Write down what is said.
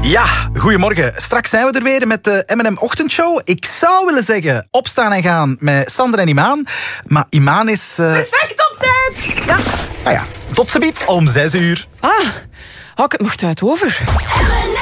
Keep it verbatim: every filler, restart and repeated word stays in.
Ja, goedemorgen. Straks zijn we er weer met de M en M Ochtendshow. Ik zou willen zeggen opstaan en gaan met Sander en Imaan. Maar Imaan is... Uh... Perfect op tijd! Ja. Nou ja, tot ziens om zes uur. Ah, had ik het nog tijd over?